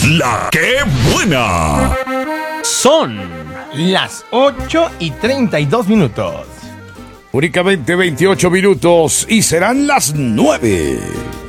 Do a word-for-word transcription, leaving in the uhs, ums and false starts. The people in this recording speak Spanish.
La que buena. Son las ocho y treinta y dos minutos. Únicamente veintiocho minutos y serán las nueve.